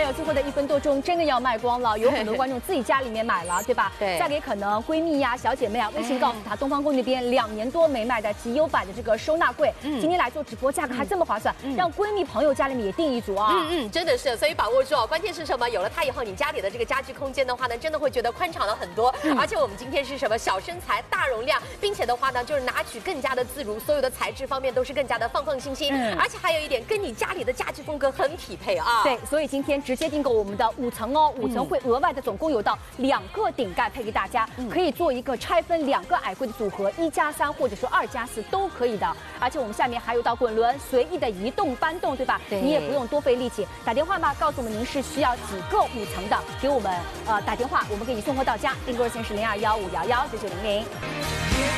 有最后的1分多钟，真的要卖光了。有很多观众自己家里面买了，对吧？ 对， 嫁给可能闺蜜呀、小姐妹啊，微信告诉她，东方宫那边2年多没卖的极优版的这个收纳柜，今天来做直播，价格还这么划算，让闺蜜朋友家里面也订一组啊。 真的是，所以把握住哦。关键是什么？有了它以后，你家里的这个家居空间的话呢，真的会觉得宽敞了很多。而且我们今天是什么？小身材、大容量，并且的话呢，就是拿取更加的自如，所有的材质方面都是更加的放心心。而且还有一点，跟你家里的家居风格很匹配啊。 对，所以今天直接订购我们的5层哦，5层会额外的总共有到2个顶盖配给大家，可以做一个拆分2个矮柜的组合，1+3或者说2+4都可以的。而且我们下面还有道滚轮，随意的移动搬动，对吧？对，你也不用多费力气。打电话嘛，告诉我们您是需要几个5层的，给我们打电话，我们给你送货到家。订购热线是0215119900。